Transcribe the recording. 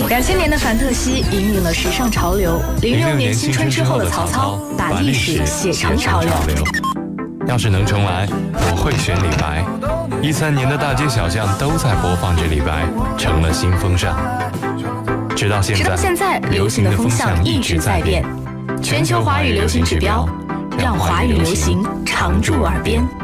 2000年的凡特西引领了时尚潮流，06年青春之后的曹操把历史写成潮流。 要是能重来，我会选李白。13年的大街小巷都在播放着李白，成了新风尚。直到现在，流行的风向一直在变。全球华语流行指标，让华语流行常驻耳边。